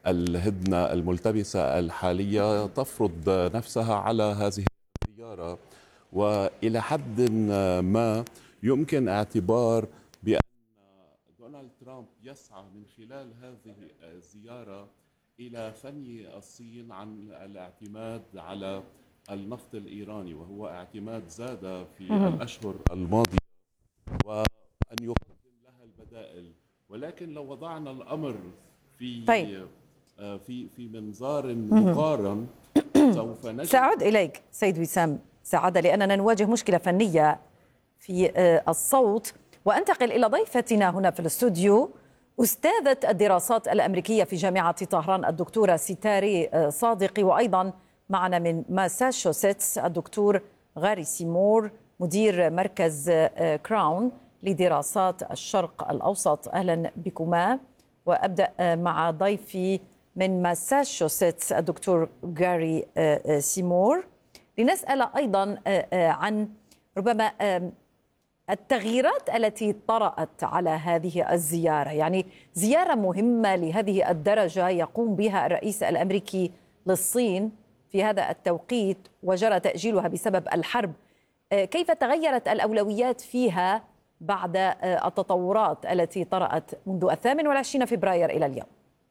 الهدنة الملتبسة الحالية تفرض نفسها على هذه الزيارة. وإلى حد ما يمكن اعتبار بأن دونالد ترامب يسعى من خلال هذه الزيارة إلى ثني الصين عن الاعتماد على النفط الإيراني، وهو اعتماد زاد في الأشهر الماضية، وأن يقدم لها البدائل. ولكن لو وضعنا الأمر في طيب. في منظار مقارن سوف نجد. سأعود إليك سيد وسام سعادة، لأننا نواجه مشكلة فنية في الصوت، وأنتقل إلى ضيفتنا هنا في الاستوديو أستاذة الدراسات الأمريكية في جامعة طهران الدكتورة ستاري صادقي، وأيضا معنا من ماساتشوستس الدكتور غاري سيمور مدير مركز كراون لدراسات الشرق الأوسط. أهلا بكما. وأبدأ مع ضيفي من ماساتشوستس الدكتور غاري سيمور لنسأل أيضا عن ربما التغييرات التي طرأت على هذه الزيارة، يعني زيارة مهمة لهذه الدرجة يقوم بها الرئيس الأمريكي للصين في هذا التوقيت وجرى تأجيلها بسبب الحرب. كيف تغيرت الأولويات فيها بعد التطورات التي طرأت منذ 28 فبراير إلى اليوم؟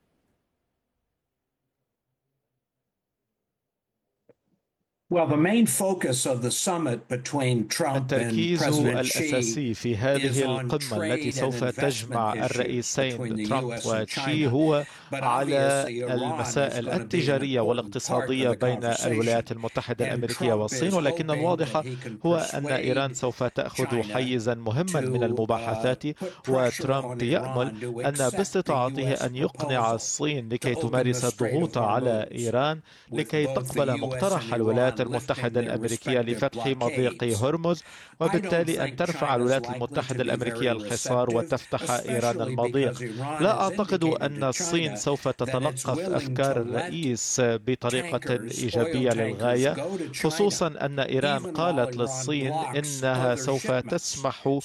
التركيز الأساسي في هذه القمة التي سوف تجمع الرئيسين ترامب وتشي هو على المسائل التجارية والاقتصادية بين الولايات المتحدة الأمريكية والصين، ولكن الواضح هو أن إيران سوف تأخذ حيزا مهما من المباحثات، وترامب يأمل أن باستطاعته أن يقنع الصين لكي تمارس الضغوط على إيران لكي تقبل مقترح الولايات المتحدة الأمريكية لفتح مضيق هرمز، وبالتالي أن ترفع الولايات المتحدة الأمريكية الحصار وتفتح إيران المضيق. لا أعتقد أن الصين سوف تتلقف أفكار الرئيس بطريقة إيجابية للغاية، خصوصا أن إيران قالت للصين إنها سوف تسمح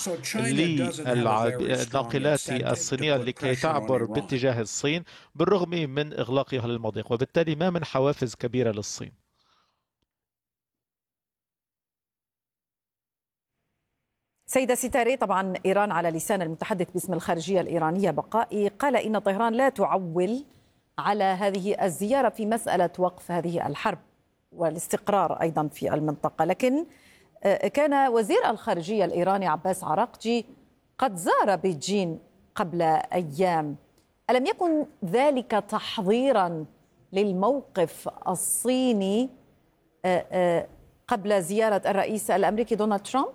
للناقلات الصينية لكي تعبر باتجاه الصين بالرغم من إغلاقها للمضيق، وبالتالي ما من حوافز كبيرة للصين. سيدة ستاري، طبعا إيران على لسان المتحدث باسم الخارجية الإيرانية بقائي قال إن طهران لا تعول على هذه الزيارة في مسألة وقف هذه الحرب والاستقرار أيضا في المنطقة، لكن كان وزير الخارجية الإيراني عباس عراقجي قد زار بيجين قبل أيام. ألم يكن ذلك تحضيرا للموقف الصيني قبل زيارة الرئيس الأمريكي دونالد ترامب؟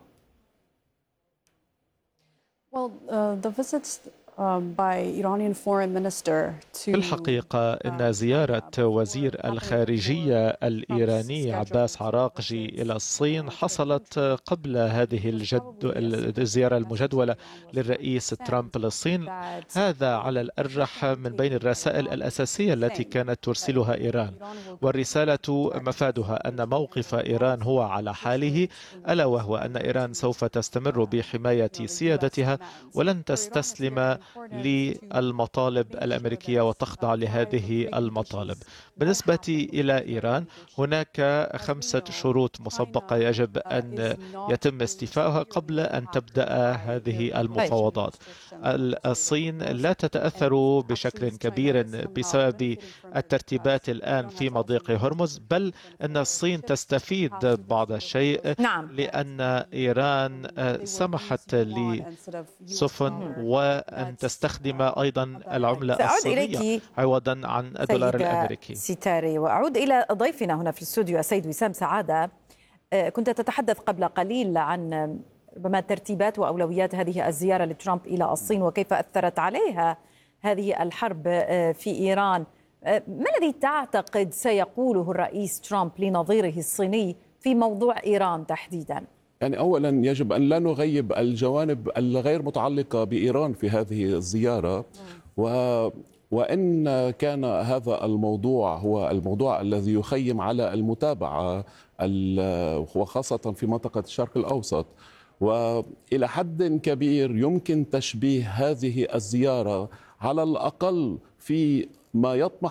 The visits by Iranian foreign minister to في الحقيقة إن زيارة وزير الخارجية الإيراني عباس عراقجي إلى الصين حصلت قبل هذه الزيارة المجدولة للرئيس ترامب للصين. هذا على الأرجح من بين الرسائل الأساسية التي كانت ترسلها إيران، والرسالة مفادها أن موقف إيران هو على حاله، ألا وهو أن إيران سوف تستمر بحماية سيادتها ولن تستسلم للمطالب الأمريكية وتخضع لهذه المطالب. بالنسبة إلى إيران هناك 5 شروط مسبقة يجب أن يتم استيفائها قبل أن تبدأ هذه المفاوضات. الصين لا تتأثر بشكل كبير بسبب الترتيبات الآن في مضيق هرمز، بل أن الصين تستفيد بعض الشيء لأن إيران سمحت لسفن وأن تستخدم أيضا العملة الصينية عوضا عن الدولار الأمريكي. ستاري، وأعود إلى ضيفنا هنا في الاستوديو السيد وسام سعادة. كنت تتحدث قبل قليل عن ربما ترتيبات وأولويات هذه الزيارة لترامب إلى الصين وكيف أثرت عليها هذه الحرب في إيران. ما الذي تعتقد سيقوله الرئيس ترامب لنظيره الصيني في موضوع إيران تحديدا؟ يعني أولا يجب أن لا نغيب الجوانب الغير متعلقة بإيران في هذه الزيارة، وإن كان هذا الموضوع هو الموضوع الذي يخيم على المتابعة وخاصة في منطقة الشرق الأوسط، وإلى حد كبير يمكن تشبيه هذه الزيارة على الأقل في ما يطمح